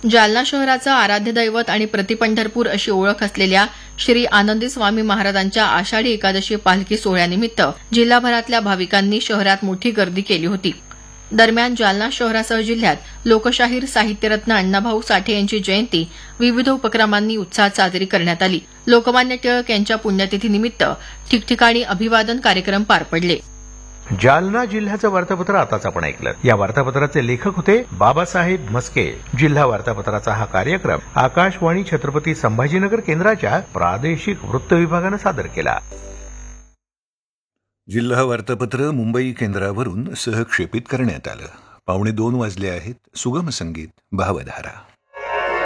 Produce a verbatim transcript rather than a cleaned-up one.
जालना शहराचं आराध्य दैवत आणि प्रतिपंढरपूर अशी ओळख असलेल्या श्री आनंदी स्वामी महाराजांच्या आषाढी एकादशी पालखी सोहळ्यानिमित्त जिल्हाभरातल्या भाविकांनी शहरात मोठी गर्दी केली होती. दरम्यान जालना शहरासह जिल्ह्यात लोकशाहीर साहित्यरत्न अण्णाभाऊ साठे यांची जयंती विविध उपक्रमांनी उत्साहात साजरी करण्यात आली. लोकमान्य टिळक यांच्या पुण्यतिथीनिमित्त ठिकठिकाणी अभिवादन कार्यक्रम पार पडले. जालना जिल्ह्याचं वार्तापत्र आताच आपण ऐकलं. या वार्तापत्राचे लेखक होते बाबासाहेब म्हस्के. जिल्हा वार्तापत्राचा हा कार्यक्रम आकाशवाणी छत्रपती संभाजीनगर केंद्राच्या प्रादेशिक वृत्त विभागानं सादर केला. जिल्हा वार्तापत्र मुंबई केंद्रावरून सहक्षेपित करण्यात आलं. पावणे दोन वाजले आहेत. सुगम संगीत भावधारा.